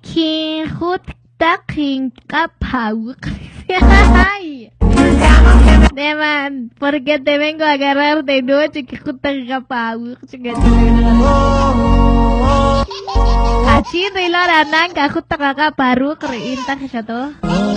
Ay. Deman, porque te vengo a agarrar de noche que justa kapau. Achito y Lora nang ka justa kakaparu kerinta siya to.